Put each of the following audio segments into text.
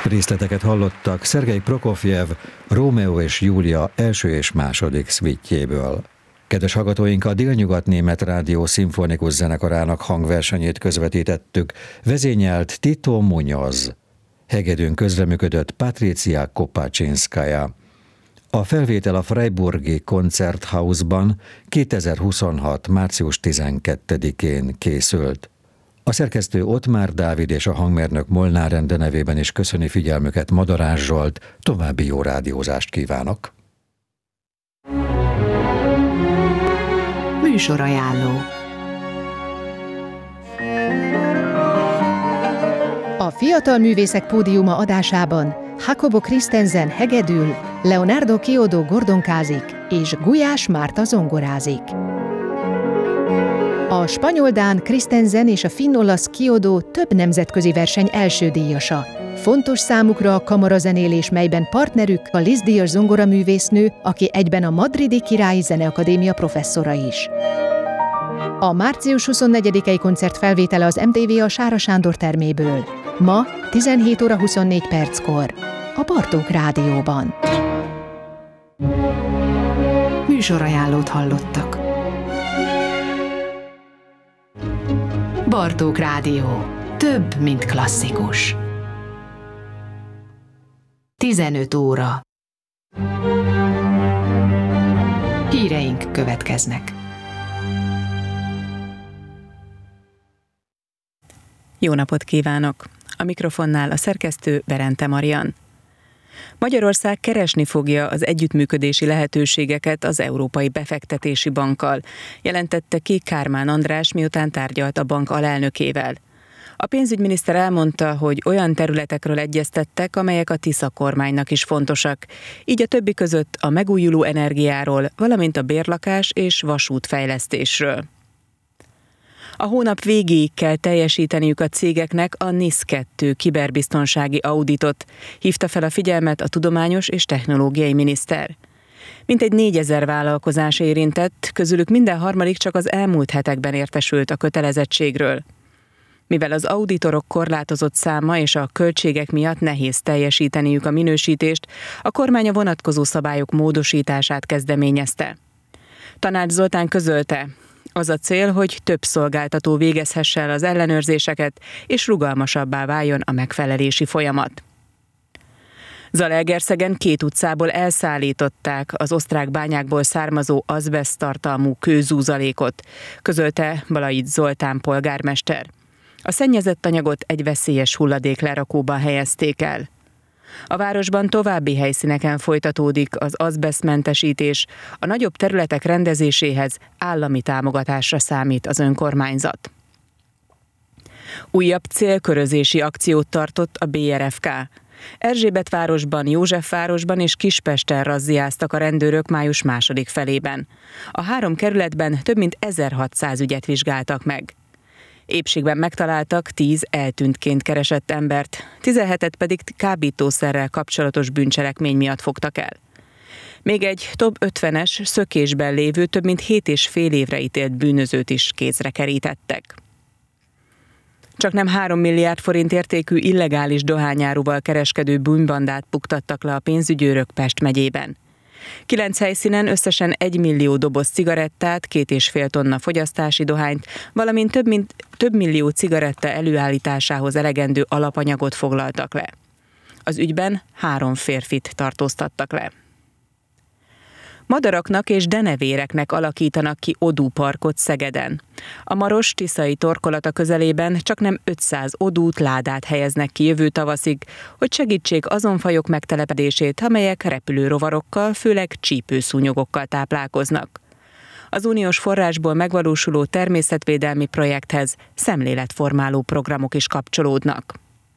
Részleteket hallottak Szergej Prokofjev, Rómeó és Júlia első és második szvitjéből. Kedves hallgatóink, a Délnyugat-német Rádió szimfonikus zenekarának hangversenyét közvetítettük, vezényelt Tito Muñoz. Hegedűn közreműködött Patricia Kopácsinszkaja. A felvétel a Freiburgi Konzerthausban 2026. március 12-én készült. A szerkesztő Ottmár Dávid és a hangmérnök Molnár Ende nevében is köszöni figyelmüket Madarás Zsolt, további jó rádiózást kívánok! Műsorajánló. A Fiatal Művészek Pódiuma adásában Jacobo Christensen hegedül, Leonardo Chiodo gordonkázik és Gulyás Márta zongorázik. A spanyol-dán Christensen és a finn-olasz Chiodo több nemzetközi verseny első díjasa. Fontos számukra a kamarazenélés, melyben partnerük a Liszt-díjas zongoraművésznő, aki egyben a Madridi Királyi Zeneakadémia professzora is. A március 24-i koncert felvétele az MTV a Sára Sándor terméből. Ma 17 óra 24 perckor a Bartók Rádióban. Műsorajánlót hallottak. Bartók Rádió. Több, mint klasszikus. 15 óra. Híreink következnek. Jó napot kívánok! A mikrofonnál a szerkesztő Berente Marian. Magyarország keresni fogja az együttműködési lehetőségeket az Európai Befektetési Bankkal, jelentette ki Kármán András, miután tárgyalt a bank alelnökével. A pénzügyminiszter elmondta, hogy olyan területekről egyeztettek, amelyek a Tisza kormánynak is fontosak, így a többi között a megújuló energiáról, valamint a bérlakás és vasútfejlesztésről. A hónap végéig kell teljesíteniük a cégeknek a NIS-2 kiberbiztonsági auditot, hívta fel a figyelmet a tudományos és technológiai miniszter. Mintegy 4000 vállalkozás érintett, közülük minden harmadik csak az elmúlt hetekben értesült a kötelezettségről. Mivel az auditorok korlátozott száma és a költségek miatt nehéz teljesíteniük a minősítést, a kormány a vonatkozó szabályok módosítását kezdeményezte. Tanács Zoltán közölte, az a cél, hogy több szolgáltató végezhesse el az ellenőrzéseket, és rugalmasabbá váljon a megfelelési folyamat. Zalaegerszegen 2 utcából elszállították az osztrák bányákból származó azbeszt tartalmú kőzúzalékot, közölte Balait Zoltán polgármester. A szennyezett anyagot egy veszélyes hulladéklerakóba helyezték el. A városban további helyszíneken folytatódik az azbesztmentesítés, a nagyobb területek rendezéséhez állami támogatásra számít az önkormányzat. Újabb célkörözési akciót tartott a BRFK. Erzsébetvárosban, Józsefvárosban és Kispesten razziáztak a rendőrök május második felében. A 3 kerületben több mint 1600 ügyet vizsgáltak meg. Épségben megtaláltak 10 eltűntként keresett embert, 17-et pedig kábítószerrel kapcsolatos bűncselekmény miatt fogtak el. Még egy top 50-es szökésben lévő több mint 7,5 évre ítélt bűnözőt is kézre kerítettek. Csaknem 3 milliárd forint értékű illegális dohányáruval kereskedő bűnbandát buktattak le a pénzügyőrök Pest megyében. 9 helyszínen összesen 1 millió doboz cigarettát, 2,5 tonna fogyasztási dohányt, valamint több millió cigaretta előállításához elegendő alapanyagot foglaltak le. Az ügyben 3 férfit tartóztattak le. Madaraknak és denevéreknek alakítanak ki odúparkot Szegeden. A Maros-Tiszai torkolata közelében csaknem 500 odút, ládát helyeznek ki jövő tavaszig, hogy segítsék azon fajok megtelepedését, amelyek repülőrovarokkal, főleg csípőszúnyogokkal táplálkoznak. Az uniós forrásból megvalósuló természetvédelmi projekthez szemléletformáló programok is kapcsolódnak.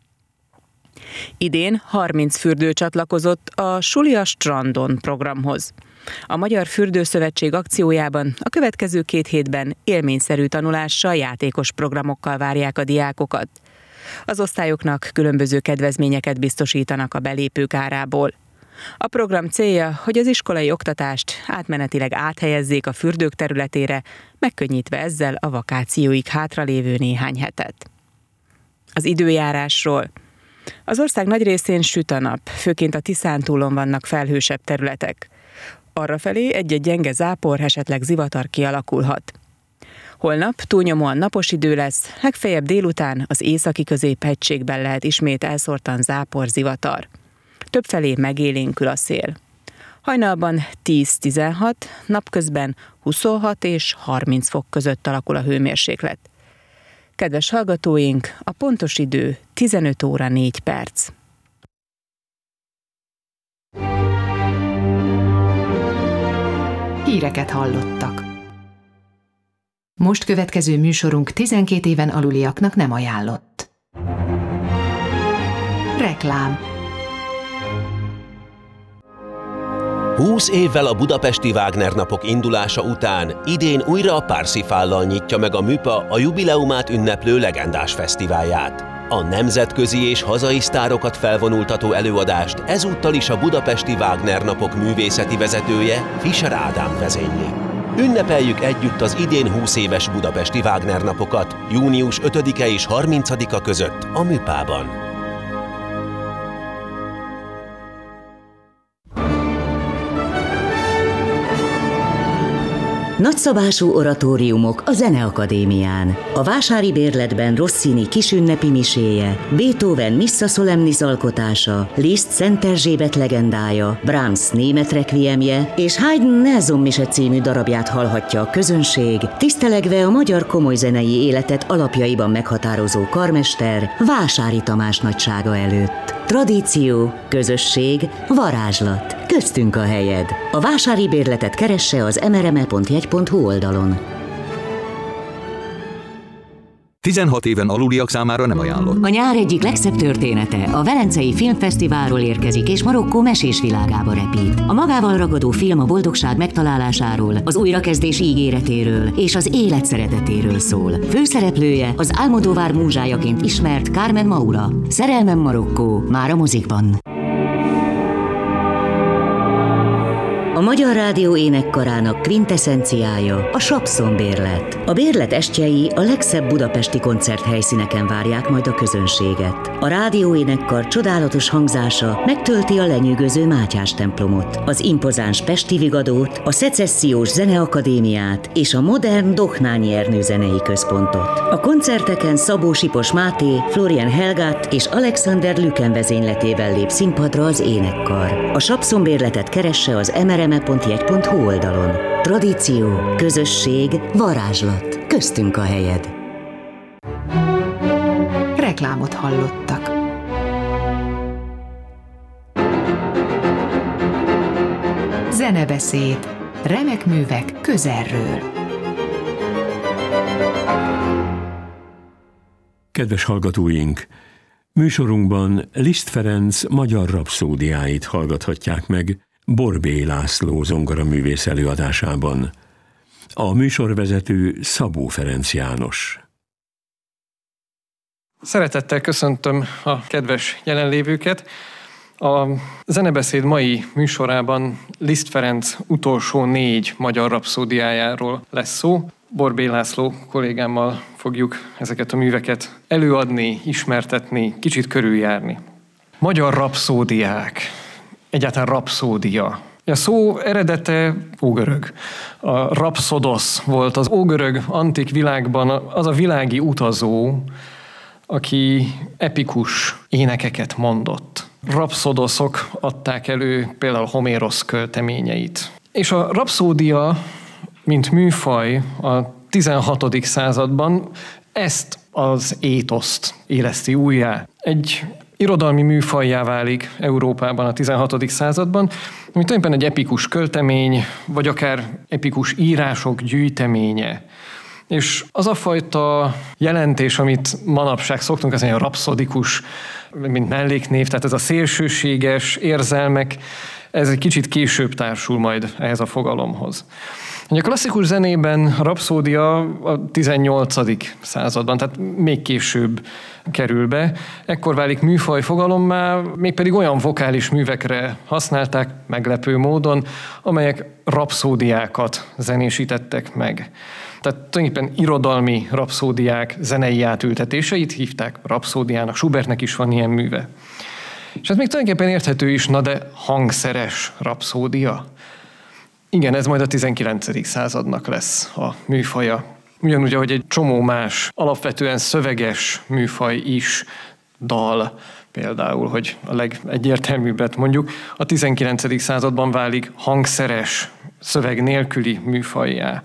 Idén 30 fürdő csatlakozott a Suli a strandon programhoz. A Magyar Fürdőszövetség akciójában a következő 2 hétben élményszerű tanulással, játékos programokkal várják a diákokat. Az osztályoknak különböző kedvezményeket biztosítanak a belépők árából. A program célja, hogy az iskolai oktatást átmenetileg áthelyezzék a fürdők területére, megkönnyítve ezzel a vakációig hátralévő néhány hetet. Az időjárásról. Az ország nagy részén süt a nap, főként a Tiszántúlon vannak felhősebb területek. Arrafelé egy-egy gyenge zápor, esetleg zivatar kialakulhat. Holnap túlnyomóan napos idő lesz, legfeljebb délután az északi középhegységben lehet ismét elszórtan zápor, zivatar. Többfelé megélénkül a szél. Hajnalban 10-16, napközben 26 és 30 fok között alakul a hőmérséklet. Kedves hallgatóink, a pontos idő 15 óra 4 perc. Híreket hallottak. Most következő műsorunk 12 éven aluliaknak nem ajánlott. Reklám. 20 évvel a budapesti Wagner napok indulása után idén újra a Parsifállal nyitja meg a MÜPA a jubileumát ünneplő legendás fesztiválját. A nemzetközi és hazai sztárokat felvonultató előadást ezúttal is a budapesti Wagner napok művészeti vezetője, Fischer Ádám vezényli. Ünnepeljük együtt az idén 20 éves budapesti Wagner napokat június 5-e és 30-a között a MÜPA-ban. Nagyszabású oratóriumok a Zeneakadémián. A Vásári Bérletben Rossini kisünnepi miséje, Beethoven Missa Solemnis alkotása, Liszt Szent Erzsébet legendája, Brahms német rekviemje és Haydn Nelson mise című darabját hallhatja a közönség, tisztelegve a magyar komolyzenei életet alapjaiban meghatározó karmester Vásári Tamás nagysága előtt. Tradíció, közösség, varázslat. Köztünk a helyed. A Vásári Bérletet keresse az mrme.jegy.hu oldalon. 16 éven aluliak számára nem ajánlott. A nyár egyik legszebb története a Velencei Filmfesztiválról érkezik, és Marokkó mesés világába repít. A magával ragadó film a boldogság megtalálásáról, az újrakezdés ígéretéről és az élet szeretetéről szól. Főszereplője az Almodóvar múzsájaként ismert Carmen Maura. Szerelmem Marokkó, már a mozikban. A Magyar Rádió énekkarának kvinteszenciája a Sapszon Bérlet. A bérlet estjei a legszebb budapesti koncerthelyszíneken várják majd a közönséget. A rádió énekkar csodálatos hangzása megtölti a lenyűgöző Mátyás templomot, az impozáns Pesti Vigadót, a Szecessziós Zeneakadémiát és a modern Dohnányi Ernő zenei központot. A koncerteken Szabó Sipos Máté, Florian Helgát és Alexander Lüken vezényletével lép színpadra az énekkar. A Sapszon Bérletet keresse az mrme.jegy.hu oldalon. Tradíció, közösség, varázslat. Köztünk a helyed. Reklámot hallottak. Zenebeszéd. Remek művek közelről. Kedves hallgatóink! Műsorunkban Liszt Ferenc magyar rapszódiáit hallgathatják meg Borbély László zongoraművész előadásában. A műsorvezető Szabó Ferenc János. Szeretettel köszöntöm a kedves jelenlévőket. A Zenebeszéd mai műsorában Liszt Ferenc utolsó 4 magyar rapszódiájáról lesz szó. Borbély László kollégámmal fogjuk ezeket a műveket előadni, ismertetni, kicsit körüljárni. Magyar rapszódiák. Egyáltalán rapszódia. A szó eredete ógörög. A rapszodosz volt az ógörög antik világban az a világi utazó, aki epikus énekeket mondott. Rapszodoszok adták elő például Homérosz költeményeit. És a rapszódia, mint műfaj a 16. században ezt az étoszt éleszti újjá. Egy irodalmi műfajjá válik Európában a 16. században, ami tulajdonképpen egy epikus költemény, vagy akár epikus írások gyűjteménye. És az a fajta jelentés, amit manapság szoktunk, az egy rapszodikus, mint melléknév, tehát ez a szélsőséges érzelmek, ez egy kicsit később társul majd ehhez a fogalomhoz. A klasszikus zenében a rapszódia a 18. században, tehát még később kerül be. Ekkor válik műfaj fogalommá, mégpedig olyan vokális művekre használták meglepő módon, amelyek rapszódiákat zenésítettek meg. Tehát tulajdonképpen irodalmi rapszódiák zenei átültetéseit hívták rapszódiának, Schubertnek is van ilyen műve. És ez még tulajdonképpen érthető is, na de hangszeres rapszódia. Igen, ez majd a 19. századnak lesz a műfaja. Ugyanúgy, ahogy egy csomó más, alapvetően szöveges műfaj is, dal például, hogy a legegyértelműbbet mondjuk, a 19. században válik hangszeres, szöveg nélküli műfajjá.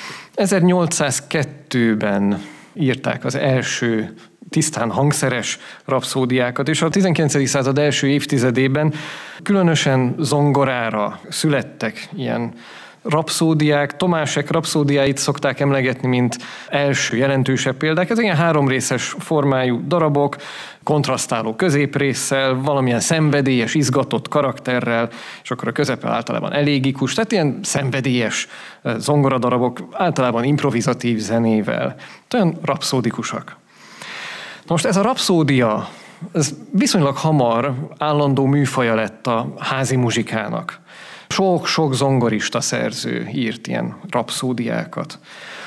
1802-ben írták az első tisztán hangszeres rapszódiákat, és a 19. század első évtizedében különösen zongorára születtek ilyen rapszódiák. Tomásek rapszódiáit szokták emlegetni, mint első jelentősebb példák. Ez ilyen 3 részes formájú darabok, kontrasztáló középrésszel, valamilyen szenvedélyes, izgatott karakterrel, és akkor a közepe általában elégikus, tehát ilyen szenvedélyes zongoradarabok, általában improvizatív zenével. Olyan rapszódikusak. Most ez a rapszódia, ez viszonylag hamar állandó műfaja lett a házi muzsikának. Sok-sok zongorista szerző írt ilyen rapszódiákat.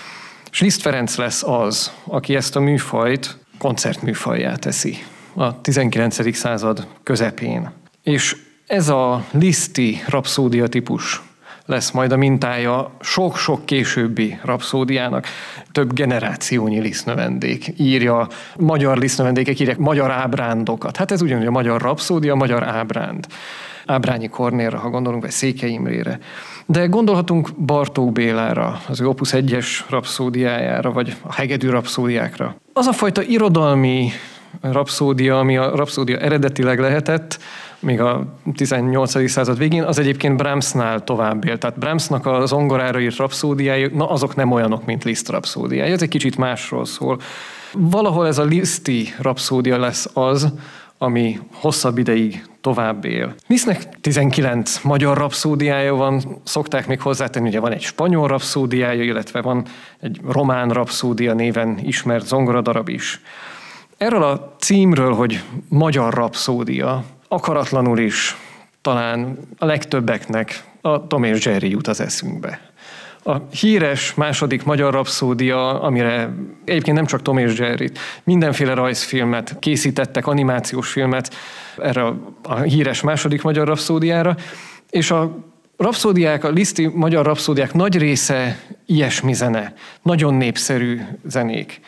És Liszt Ferenc lesz az, aki ezt a műfajt koncertműfajjá teszi a 19. század közepén. És ez a liszti rapszódia típus lesz majd a mintája sok-sok későbbi rapszódiának. Több generációnyi Liszt-növendék írja, magyar Liszt-növendékek írják magyar ábrándokat. Hát ez ugyanúgy a magyar rapszódia, a magyar ábránd. Ábrányi Kornélra, ha gondolunk, vagy Székely Imrére. De gondolhatunk Bartók Bélára, az ő Opus 1-es rapszódiájára, vagy a hegedű rapszódiákra. Az a fajta irodalmi rapszódia, ami a rapszódia eredetileg lehetett, még a 18. század végén, az egyébként Brahmsnál tovább élt. Tehát Brahmsnak a zongorára írt rapszódiái, na azok nem olyanok, mint Liszt rapszódiái. Ez egy kicsit másról szól. Valahol ez a liszti rapszódia lesz az, ami hosszabb ideig tovább él. Lisztnek 19 magyar rapszódiája van, szokták még hozzátenni, ugye van egy spanyol rapszódiája, illetve van egy román rapszódia néven ismert zongoradarab is. Erről a címről, hogy magyar rapszódia, akaratlanul is talán a legtöbbeknek a Tom és Jerry jut az eszünkbe. A híres második magyar rapszódia, amire egyébként nem csak Tom és Jerry, mindenféle rajzfilmet készítettek, animációs filmet erre a híres második magyar rapszódiára, és a rapszódiák, a liszti magyar rapszódiák nagy része ilyesmi zene, nagyon népszerű zenék.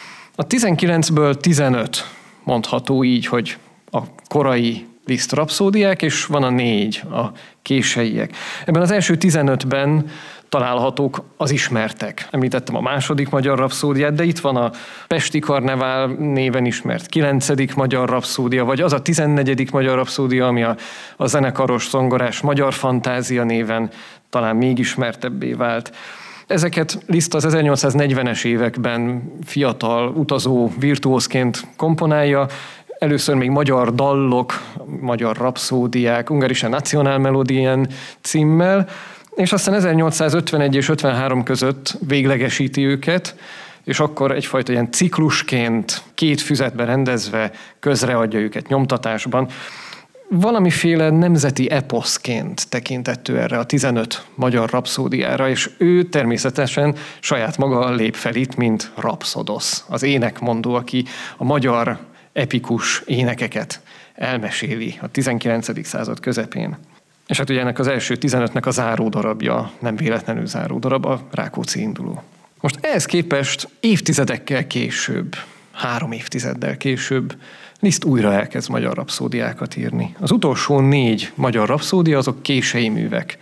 A 19-ből 15 mondható így, hogy a korai Liszt rapszódiák, és van a 4, a késeiek. Ebben az első 15-ben találhatók az ismertek. Említettem a második magyar rapszódiát, de itt van a Pesti Karnevál néven ismert 9. magyar rapszódia, vagy az a 14. magyar rapszódia, ami a zenekaros, zongorás Magyar Fantázia néven talán még ismertebbé vált. Ezeket Liszt az 1840-es években fiatal, utazó virtuózként komponálja, először még magyar dallok, magyar rapszódiák, Ungarische Nationalmelodien címmel, és aztán 1851 és 53 között véglegesíti őket, és akkor egyfajta ilyen ciklusként, 2 füzetbe rendezve közreadja őket nyomtatásban. Valamiféle nemzeti eposzként tekintett ő erre a 15 magyar rapszódiára, és ő természetesen saját maga lép fel itt, mint rapszodosz, az énekmondó, aki a magyar epikus énekeket elmeséli a 19. század közepén. És hát ugye ennek az első 15-nek a záródarabja, nem véletlenül záródarab, a Rákóczi induló. Most ehhez képest évtizedekkel később, 3 évtizeddel később Liszt újra elkezd magyar rapszódiákat írni. Az utolsó 4 magyar rapszódia azok kései művek.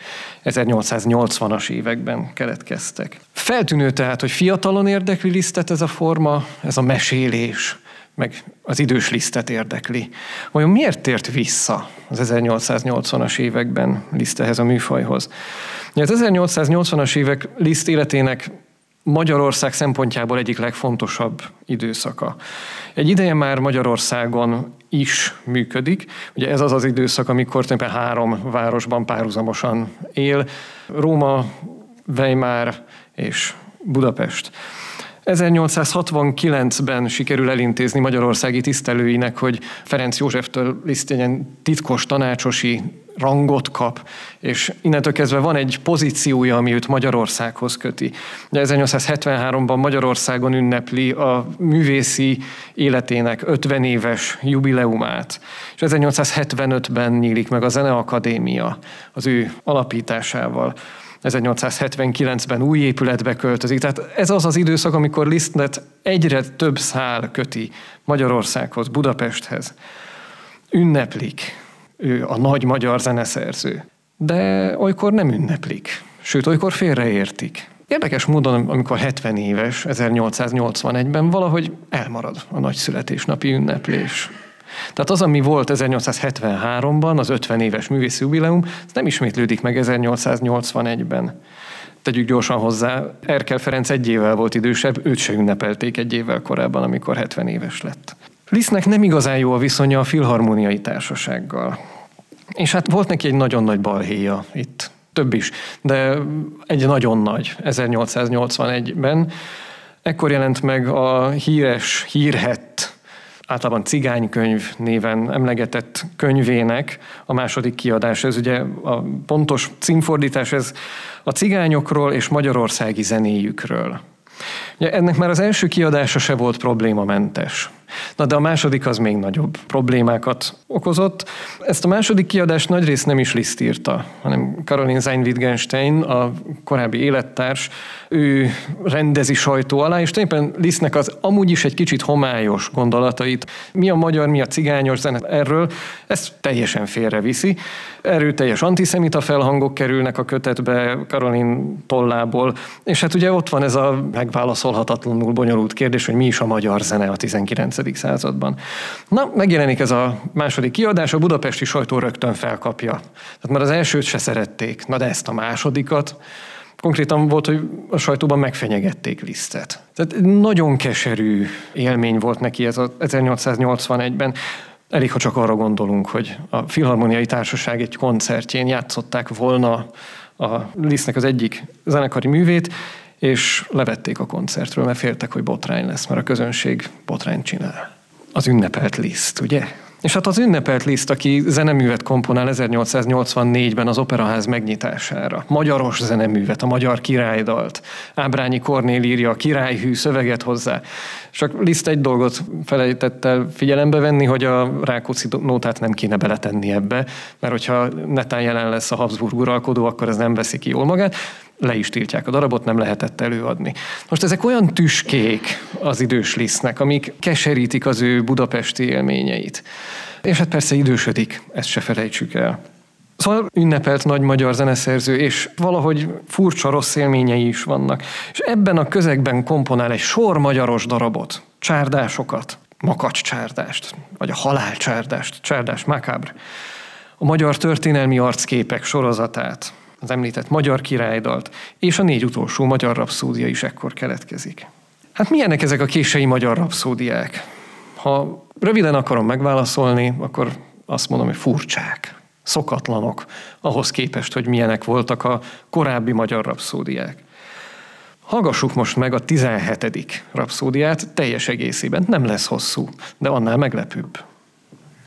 1880-as években keletkeztek. Feltűnő tehát, hogy fiatalon érdekli Lisztet ez a forma, ez a mesélés, meg az idős Lisztet érdekli. Vajon miért tért vissza az 1880-as években Liszt ehhez a műfajhoz? Az 1880-as évek Liszt életének Magyarország szempontjából egyik legfontosabb időszaka. Egy ideje már Magyarországon is működik. Ugye ez az az időszak, amikor tulajdonképpen 3 városban párhuzamosan él. Róma, Weimar és Budapest. 1869-ben sikerül elintézni magyarországi tisztelőinek, hogy Ferenc Józseftől Liszt egy titkos tanácsosi rangot kap, és innentől kezdve van egy pozíciója, ami őt Magyarországhoz köti. De 1873-ban Magyarországon ünnepli a művészi életének 50 éves jubileumát, és 1875-ben nyílik meg a Zeneakadémia az ő alapításával. 1879-ben új épületbe költözik. Tehát ez az az időszak, amikor Lisztet egyre több szál köti Magyarországhoz, Budapesthez. Ünneplik, ő a nagy magyar zeneszerző. De olykor nem ünneplik, sőt, olykor félreértik. Érdekes módon, amikor 70 éves, 1881-ben valahogy elmarad a nagy születésnapi ünneplés. Tehát az, ami volt 1873-ban, az 50 éves művészi jubileum, ez nem ismétlődik meg 1881-ben. Tegyük gyorsan hozzá, Erkel Ferenc 1 évvel volt idősebb, őt se ünnepelték 1 évvel korábban, amikor 70 éves lett. Lisztnek nem igazán jó a viszonya a Filharmoniai Társasággal. És hát volt neki egy nagyon nagy balhéja itt, több is, de egy nagyon nagy, 1881-ben. Ekkor jelent meg a hírhett, általában cigánykönyv néven emlegetett könyvének a második kiadás. Ez ugye a pontos címfordítás, ez a cigányokról és magyarországi zenéjükről. Ugye ennek már az első kiadása se volt problémamentes. Na de a második az még nagyobb problémákat okozott. Ezt a második kiadást nagyrészt nem is Liszt írta, hanem Caroline Sein-Wittgenstein, a korábbi élettárs, ő rendezi sajtó alá, és tulajdonképpen Lisztnek az amúgy is egy kicsit homályos gondolatait, mi a magyar, mi a cigányos zene erről, ezt teljesen félreviszi. Erőteljes antiszemita felhangok kerülnek a kötetbe Caroline tollából, és hát ugye ott van ez a megválaszolhatatlanul bonyolult kérdés, hogy mi is a magyar zene a 19. században. Na, megjelenik ez a második kiadás, a budapesti sajtó rögtön felkapja. Tehát már az elsőt se szerették, na de ezt a másodikat, konkrétan volt, hogy a sajtóban megfenyegették Lisztet. Tehát nagyon keserű élmény volt neki ez az 1881-ben. Elég, ha csak arra gondolunk, hogy a Filharmoniai Társaság egy koncertjén játszották volna a Lisztnek az egyik zenekari művét, és levették a koncertről, mert féltek, hogy botrány lesz, mert a közönség botrányt csinál. Az ünnepelt Liszt, ugye? És hát az ünnepelt Liszt, aki zeneművet komponál 1884-ben az Operaház megnyitására. Magyaros zeneművet, a magyar királydalt. Ábrányi Kornél írja a királyhű szöveget hozzá. Csak Liszt egy dolgot felejtett el figyelembe venni, hogy a Rákóczi nótát nem kéne beletenni ebbe, mert hogyha netán jelen lesz a Habsburg uralkodó, akkor ez nem veszi ki jól magát. Le is tiltják a darabot, nem lehetett előadni. Most ezek olyan tüskék az idős Lisztnek, amik keserítik az ő budapesti élményeit. És hát persze idősödik, ezt se felejtsük el. Szóval ünnepelt nagy magyar zeneszerző, és valahogy furcsa rossz élményei is vannak. És ebben a közegben komponál egy sor magyaros darabot, csárdásokat, Makacs csárdást, vagy a halál csárdást, Csárdás Macabre, a magyar történelmi arcképek sorozatát, az említett magyar királydalt, és a 4 utolsó magyar rapszódia is ekkor keletkezik. Hát milyenek ezek a késői magyar rapszódiák? Ha röviden akarom megválaszolni, akkor azt mondom, hogy furcsák, szokatlanok, ahhoz képest, hogy milyenek voltak a korábbi magyar rapszódiák. Hallgassuk most meg a 17. rapszódiát teljes egészében. Nem lesz hosszú, de annál meglepőbb.